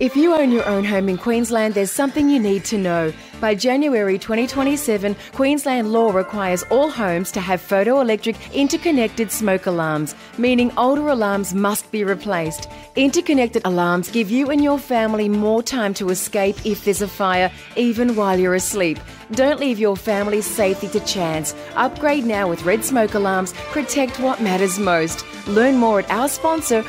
If you own your own home in Queensland, there's something you need to know. By January 2027, Queensland law requires all homes to have photoelectric interconnected smoke alarms, meaning older alarms must be replaced. Interconnected alarms give you and your family more time to escape if there's a fire, even while you're asleep. Don't leave your family's safety to chance. Upgrade now with Red Smoke Alarms. Protect what matters most. Learn more at our sponsor,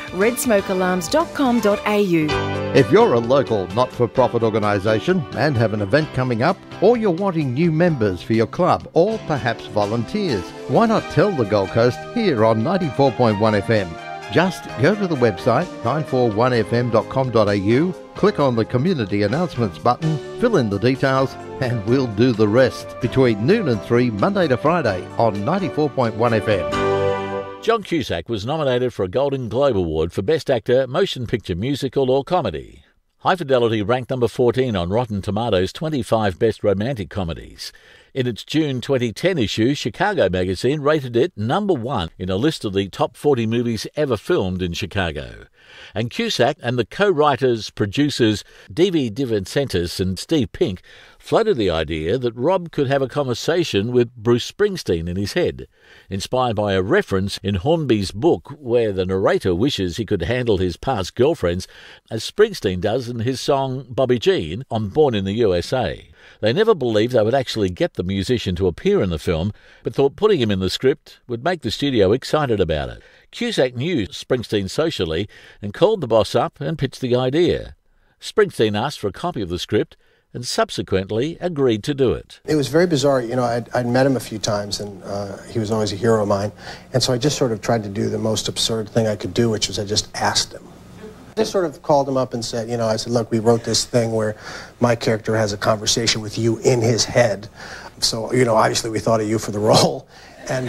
redsmokealarms.com.au. If you're a local not-for-profit organisation and have an event coming up, or you're wanting new members for your club, or perhaps volunteers, why not tell the Gold Coast here on 94.1 FM? Just go to the website 941fm.com.au, click on the Community Announcements button, fill in the details, and we'll do the rest between noon and 3, Monday to Friday on 94.1 FM. John Cusack was nominated for a Golden Globe Award for Best Actor, Motion Picture Musical or Comedy. High Fidelity ranked number 14 on Rotten Tomatoes' 25 Best Romantic Comedies. In its June 2010 issue, Chicago Magazine rated it number 1 in a list of the top 40 movies ever filmed in Chicago. And Cusack and the co-writers, producers Devi DeVincentis and Steve Pink floated the idea that Rob could have a conversation with Bruce Springsteen in his head, inspired by a reference in Hornby's book where the narrator wishes he could handle his past girlfriends as Springsteen does in his song Bobby Jean on Born in the USA. They never believed they would actually get the musician to appear in the film, but thought putting him in the script would make the studio excited about it. Cusack knew Springsteen socially and called the boss up and pitched the idea. Springsteen asked for a copy of the script and subsequently agreed to do it. It was very bizarre. You know, I'd met him a few times, and he was always a hero of mine. And so I just sort of tried to do the most absurd thing I could do, which was I just asked him. I just sort of called him up and said, you know, I said, look, we wrote this thing where my character has a conversation with you in his head. So, you know, obviously we thought of you for the role. And,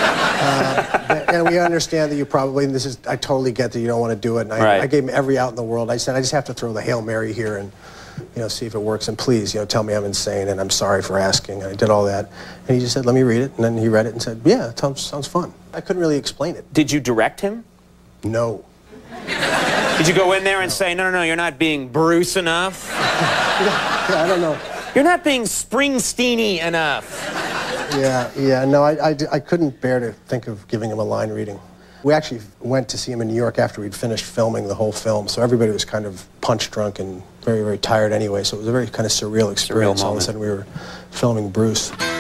and we understand that you probably, and this is, I totally get that you don't want to do it. And I gave him every out in the world. I said, I just have to throw the Hail Mary here and, you know, see if it works. And please, you know, tell me I'm insane and I'm sorry for asking. And I did all that. And he just said, let me read it. And then he read it and said, yeah, it sounds fun. I couldn't really explain it. Did you direct him? No. Did you go in there and say, no, you're not being Bruce enough? Yeah, I don't know. You're not being Springsteen-y enough. Yeah, no, I couldn't bear to think of giving him a line reading. We actually went to see him in New York after we'd finished filming the whole film, so everybody was kind of punch drunk and very, very tired anyway, so it was a very kind of surreal experience. All of a sudden we were filming Bruce.